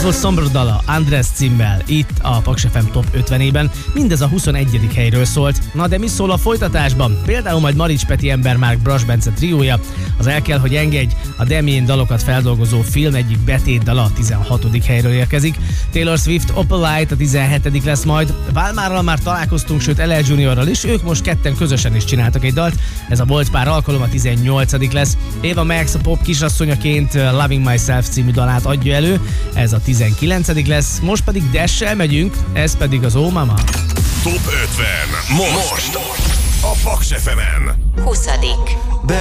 Bravo szomorú dala Andrés címmel itt a Paks FM Top 50-ében. Mindez a 21. helyről szólt. Na de mi szól a folytatásban? Például majd Marics Peti, Embermárk, Brass Bence triója. Az El kell, hogy engedj, a Damien dalokat feldolgozó film egyik betét dala a 16. helyről érkezik. Taylor Swift Opal Light a 17. lesz majd. Válmárral már találkoztunk, sőt LL Juniorral is, ők most ketten közösen is csináltak egy dalt. Ez a Volt pár alkalom a 18. lesz. Eva Max a pop kisasszonyaként Loving Myself című dalát adja elő, ez a 19. lesz. Most pedig Dash-sel megyünk, ez pedig az Oh Mama. Top 50. Most a Paks FM-en. 20.